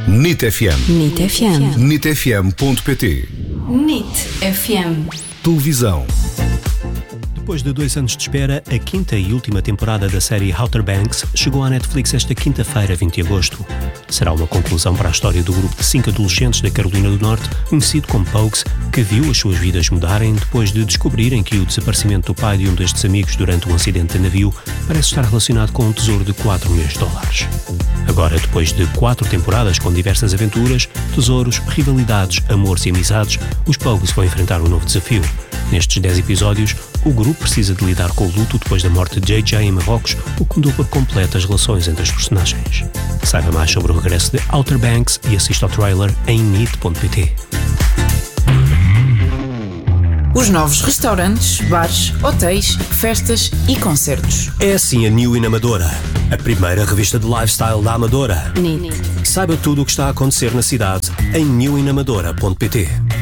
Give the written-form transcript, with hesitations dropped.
NIT FM. NIT FM. NITfm.pt. NIT FM. Televisão. Depois de 2 anos de espera, a quinta e última temporada da série Outer Banks chegou à Netflix esta quinta-feira, 20 de agosto. Será uma conclusão para a história do grupo de 5 adolescentes da Carolina do Norte, conhecido como Pogues, que viu as suas vidas mudarem depois de descobrirem que o desaparecimento do pai de um destes amigos durante um acidente de navio parece estar relacionado com um tesouro de $4 milhões. Agora, depois de 4 temporadas com diversas aventuras, tesouros, rivalidades, amores e amizades, os Pogues vão enfrentar um novo desafio. Nestes 10 episódios, o grupo precisa de lidar com o luto depois da morte de JJ em Marrocos, o que mudou por completo as relações entre os personagens. Saiba mais sobre o regresso de Outer Banks e assista ao trailer em NIT.pt. Os novos restaurantes, bares, hotéis, festas e concertos. É assim a New In Amadora, a primeira revista de lifestyle da Amadora. NIT. Saiba tudo o que está a acontecer na cidade em newinamadora.pt.